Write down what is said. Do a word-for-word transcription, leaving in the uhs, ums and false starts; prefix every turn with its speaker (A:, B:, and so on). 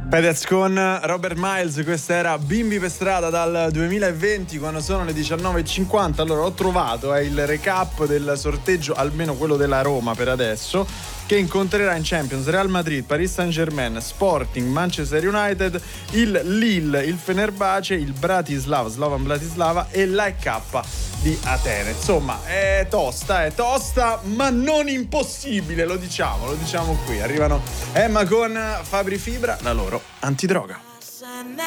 A: Fedez con Robert Miles, questa era Bimbi per strada dal duemilaventi, quando sono le diciannove e cinquanta. Allora ho trovato eh, il recap del sorteggio, almeno quello della Roma per adesso, che incontrerà in Champions Real Madrid, Paris Saint-Germain, Sporting, Manchester United, il Lille, il Fenerbahce, il Bratislava, Slovan Bratislava e l'A E K di Atene. Insomma, è tosta, è tosta, ma non impossibile, lo diciamo, lo diciamo qui. Arrivano Emma con Fabri Fibra, la loro antidroga.